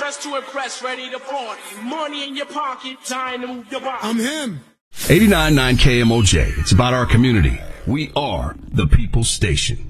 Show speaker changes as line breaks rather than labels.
dressed to impress, ready to party. Money in your pocket, time to move your body.
I'm him.
89.9 KMOJ. It's about our community. We are the People's Station.